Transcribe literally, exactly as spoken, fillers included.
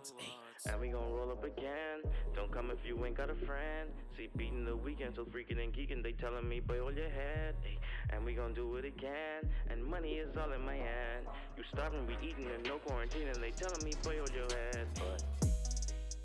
Watts, ayy. And we gon' roll up again. Don't come if you ain't got a friend. See, beating the weekend, so freaking and geeking. They telling me, boy, hold your head. Ay. And we gon' do it again. And money is all in my hand. You starving, we eating, and no quarantine. And they telling me, boy, hold your head. But